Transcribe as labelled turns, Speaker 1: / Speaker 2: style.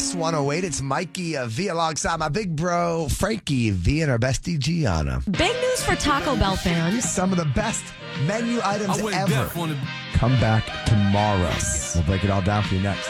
Speaker 1: Kiss 108. It's Mikey V alongside my big bro, Frankie V, and our bestie, Gianna.
Speaker 2: Big news for Taco Bell fans.
Speaker 1: Some of the best menu items ever come back tomorrow. We'll break it all down for you next.